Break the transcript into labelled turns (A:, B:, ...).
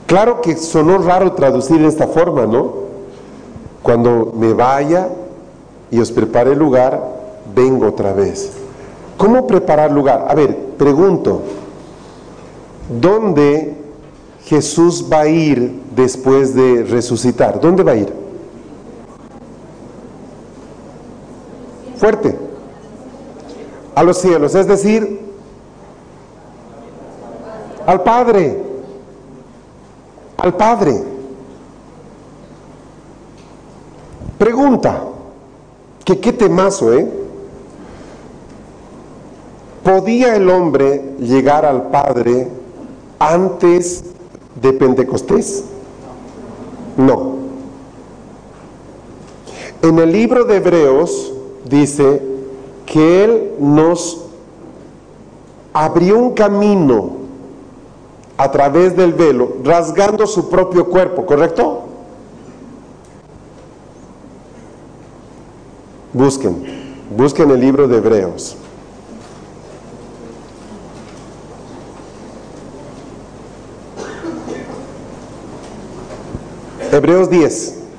A: Claro que sonó raro traducir de esta forma, ¿no? Cuando me vaya y os prepare lugar, vengo otra vez. ¿Cómo preparar lugar? A ver, pregunto, ¿dónde Jesús va a ir después de resucitar? ¿Dónde va a ir? Fuerte. A los cielos, es decir, al Padre. Al Padre. Pregunta, que qué temazo, ¿podía el hombre llegar al Padre antes de Pentecostés? No. En el libro de Hebreos dice que Él nos abrió un camino a través del velo, rasgando su propio cuerpo, ¿correcto? Busquen el libro de Hebreos. Hebreos 10.